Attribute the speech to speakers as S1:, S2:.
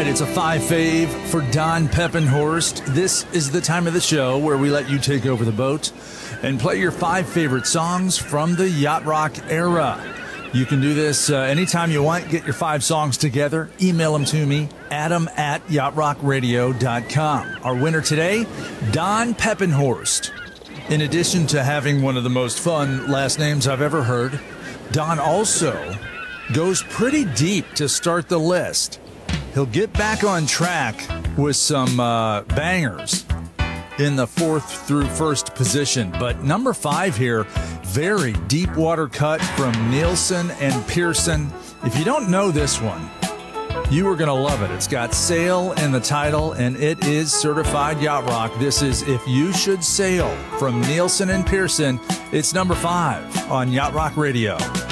S1: it's a 5 fave for Don Peppenhorst. This is the time of the show where we let you take over the boat and play your 5 favorite songs from the Yacht Rock era. You can do this anytime you want. Get your 5 songs together. Email them to me, adam@yachtrockradio.com. Our winner today, Don Peppenhorst. In addition to having one of the most fun last names I've ever heard, Don also goes pretty deep to start the list. He'll get back on track with some bangers in the 4th through 1st position. But number 5 here, very deep water cut from Nielsen and Pearson. If you don't know this one, you are going to love it. It's got Sail in the title, and it is certified yacht rock. This is If You Should Sail from Nielsen and Pearson. It's number 5 on Yacht Rock Radio.